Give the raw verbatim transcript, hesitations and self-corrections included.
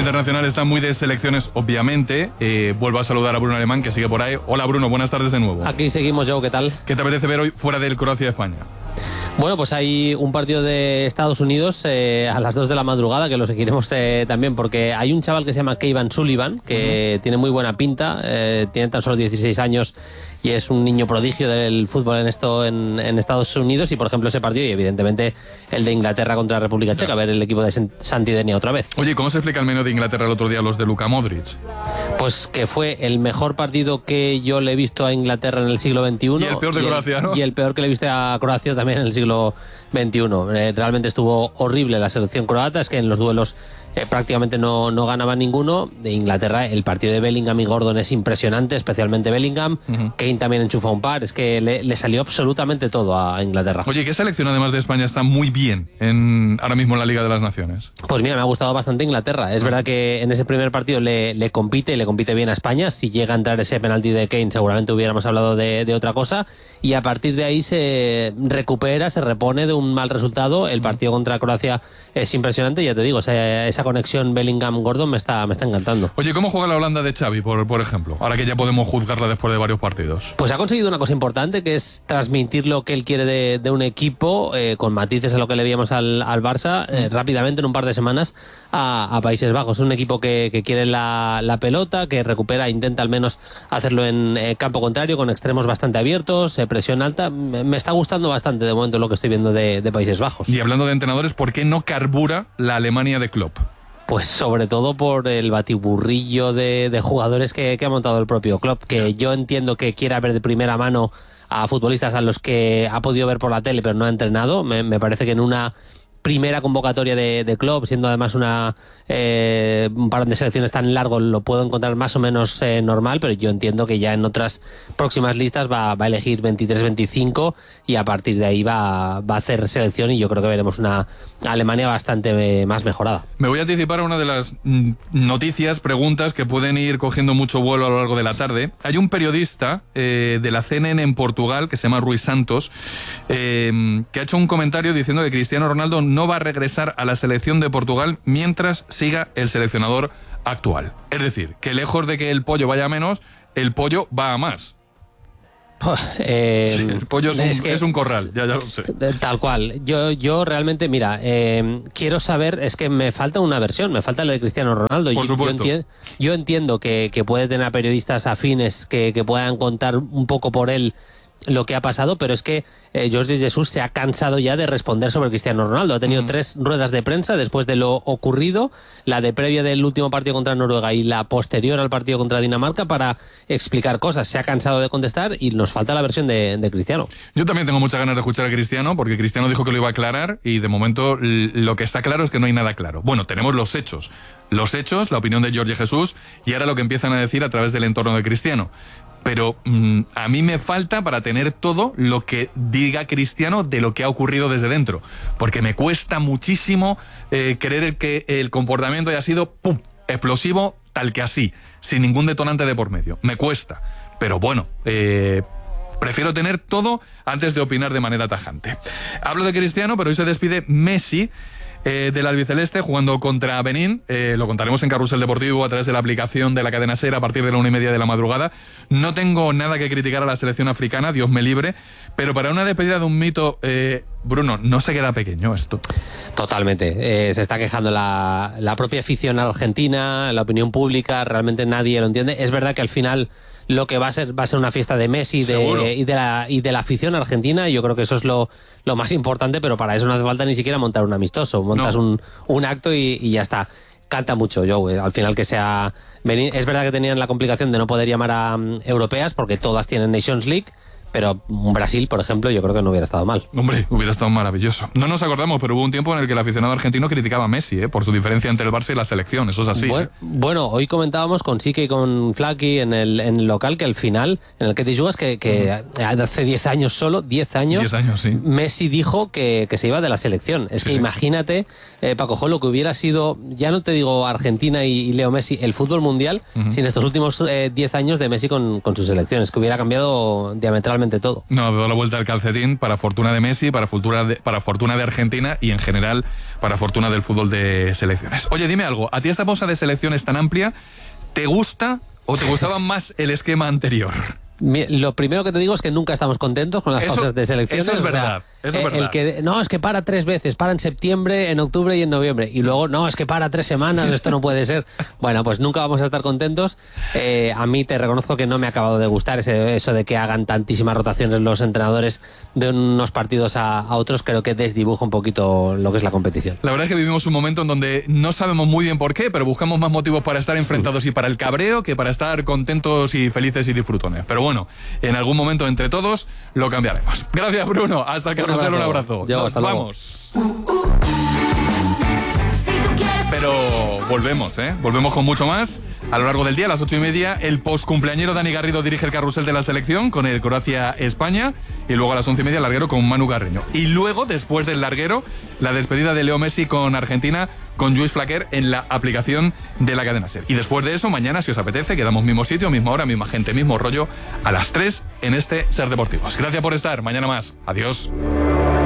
internacional está muy de selecciones, obviamente. Eh, vuelvo a saludar a Bruno Alemán, que sigue por ahí. Hola, Bruno, buenas tardes de nuevo. Aquí seguimos, Joe, ¿qué tal? ¿Qué te apetece ver hoy fuera del Croacia-España? Bueno, pues hay un partido de Estados Unidos eh, a las dos de la madrugada, que lo seguiremos eh, también, porque hay un chaval que se llama Kevin Sullivan, que uh-huh. tiene muy buena pinta, eh, tiene tan solo dieciséis años y es un niño prodigio del fútbol en esto en, en Estados Unidos. Y por ejemplo ese partido, y evidentemente el de Inglaterra contra la República Checa, a ver el equipo de Santi Denia otra vez. Oye, ¿cómo se explica el menú de Inglaterra el otro día, los de Luka Modric? Pues que fue el mejor partido que yo le he visto a Inglaterra en el siglo veintiuno. Y el peor de Croacia, ¿no? Y el peor que le he visto a Croacia también en el siglo veintiuno. Eh, realmente estuvo horrible la selección croata, es que en los duelos eh, prácticamente no, no ganaba ninguno. De Inglaterra, el partido de Bellingham y Gordon es impresionante, especialmente Bellingham. Uh-huh. Kane también enchufa un par, es que le, le salió absolutamente todo a Inglaterra. Oye, ¿qué selección además de España está muy bien en, ahora mismo en la Liga de las Naciones? Pues mira, me ha gustado bastante Inglaterra. Es uh-huh. verdad que en ese primer partido le, le compite, le compite bien a España. Si llega a entrar ese penalti de Kane, seguramente hubiéramos hablado de, de otra cosa. Y a partir de ahí se recupera, se repone de un mal resultado. El partido contra Croacia es impresionante, ya te digo, esa, esa conexión Bellingham-Gordon me está, me está encantando. Oye, ¿cómo juega la Holanda de Xavi, por, por ejemplo? Ahora que ya podemos juzgarla después de varios partidos. Pues ha conseguido una cosa importante, que es transmitir lo que él quiere de, de un equipo, eh, con matices a lo que le veíamos al, al Barça, eh, rápidamente, en un par de semanas, a, a Países Bajos. Es un equipo que, que quiere la, la pelota, que recupera, intenta al menos hacerlo en eh, campo contrario, con extremos bastante abiertos, eh, presión alta. Me, me está gustando bastante de momento lo que estoy viendo de, de Países Bajos. Y hablando de entrenadores, ¿por qué no carbura la Alemania de Klopp? Pues sobre todo por el batiburrillo de, de jugadores que, que ha montado el propio Klopp, que yo entiendo que quiera ver de primera mano a futbolistas a los que ha podido ver por la tele pero no ha entrenado. Me, me parece que en una primera convocatoria de, de Klopp, siendo además una eh, un par de selecciones tan largo, lo puedo encontrar más o menos eh, normal, pero yo entiendo que ya en otras próximas listas va, va a elegir veintitrés veinticinco y a partir de ahí va, va a hacer selección, y yo creo que veremos una Alemania bastante más mejorada. Me voy a anticipar a una de las noticias, preguntas que pueden ir cogiendo mucho vuelo a lo largo de la tarde. Hay un periodista eh, de la C N N en Portugal, que se llama Rui Santos, eh, que ha hecho un comentario diciendo que Cristiano Ronaldo no va a regresar a la selección de Portugal mientras siga el seleccionador actual. Es decir, que lejos de que el pollo vaya a menos, el pollo va a más. Eh, sí, el pollo es un, es que, es un corral, ya, ya lo sé. Tal cual. Yo, yo realmente, mira, eh, quiero saber, es que me falta una versión, me falta la de Cristiano Ronaldo. Por yo, supuesto. Yo, enti yo entiendo que, que puede tener periodistas afines que, que puedan contar un poco por él lo que ha pasado, pero es que eh, Jorge Jesús se ha cansado ya de responder sobre Cristiano Ronaldo. Ha tenido mm. tres ruedas de prensa después de lo ocurrido, la de previa del último partido contra Noruega y la posterior al partido contra Dinamarca, para explicar cosas. Se ha cansado de contestar y nos falta la versión de, de Cristiano. Yo también tengo muchas ganas de escuchar a Cristiano, porque Cristiano dijo que lo iba a aclarar y de momento lo que está claro es que no hay nada claro. Bueno, tenemos los hechos. Los hechos, la opinión de Jorge Jesús y ahora lo que empiezan a decir a través del entorno de Cristiano. Pero mmm, a mí me falta para tener todo lo que diga Cristiano de lo que ha ocurrido desde dentro. Porque me cuesta muchísimo eh, creer que el comportamiento haya sido ¡pum!, explosivo, tal que así, sin ningún detonante de por medio. Me cuesta. Pero bueno, eh, prefiero tener todo antes de opinar de manera tajante. Hablo de Cristiano, pero hoy se despide Messi Eh, del albiceleste, jugando contra Benín. Eh, lo contaremos en Carrusel Deportivo a través de la aplicación de la cadena SER a partir de la una y media de la madrugada. No tengo nada que criticar a la selección africana, Dios me libre, pero para una despedida de un mito, eh, Bruno, ¿no se queda pequeño esto? Totalmente. Eh, se está quejando la, la propia afición argentina, la opinión pública, realmente nadie lo entiende. Es verdad que al final lo que va a ser va a ser una fiesta de Messi de, y, de la, y de la afición argentina. Yo creo que eso es lo, lo más importante, pero para eso no hace falta ni siquiera montar un amistoso. Montas no. un, un acto y, y ya está. Canta mucho, Joe, al final que sea... Es verdad que tenían la complicación de no poder llamar a um, europeas, porque todas tienen Nations League, pero un Brasil, por ejemplo, yo creo que no hubiera estado mal. Hombre, hubiera estado maravilloso. No nos acordamos, pero hubo un tiempo en el que el aficionado argentino criticaba a Messi, ¿eh? por su diferencia entre el Barça y la selección. Eso es así. Bueno, ¿eh? bueno hoy comentábamos con Sique y con Flaky en el, en el local que al final, en el que te jugas, que, que uh-huh. hace diez años solo, diez años, diez años sí. Messi dijo que, que se iba de la selección. Es sí. que imagínate, eh, Paco Jo, lo que hubiera sido, ya no te digo Argentina y, y Leo Messi, el fútbol mundial, uh-huh. sin estos últimos eh, diez años de Messi con, con sus selecciones, que hubiera cambiado diametralmente absolutamente todo. No, doy la vuelta al calcetín para fortuna de Messi, para fortuna de, para fortuna de Argentina y en general para fortuna del fútbol de selecciones. Oye, dime algo, ¿a ti esta bolsa de selecciones tan amplia te gusta o te gustaba más el esquema anterior? Lo primero que te digo es que nunca estamos contentos con las eso, pausas de selecciones. Eso es o sea, verdad, eso es el verdad. Que, no, es que para tres veces, para en septiembre, en octubre y en noviembre. Y luego, no, es que para tres semanas, esto no puede ser. Bueno, pues nunca vamos a estar contentos. Eh, a mí te reconozco que no me ha acabado de gustar ese, eso de que hagan tantísimas rotaciones los entrenadores de unos partidos a, a otros. Creo que desdibuja un poquito lo que es la competición. La verdad es que vivimos un momento en donde no sabemos muy bien por qué, pero buscamos más motivos para estar enfrentados y para el cabreo que para estar contentos y felices y disfrutones. Pero bueno, en algún momento entre todos lo cambiaremos. Gracias, Bruno. Hasta el carrusel, un abrazo. Yo, Nos hasta vamos. Pero volvemos, ¿eh? Volvemos con mucho más. A lo largo del día, a las ocho y media, el postcumpleañero Dani Garrido dirige el carrusel de la selección con el Croacia-España. Y luego a las once y media, el larguero con Manu Carreño. Y luego, después del larguero, la despedida de Leo Messi con Argentina, con Lluís Flaquer en la aplicación de la cadena SER. Y después de eso, mañana, si os apetece, quedamos mismo sitio, misma hora, misma gente, mismo rollo, a las tres en este SER Deportivos. Gracias por estar. Mañana más. Adiós.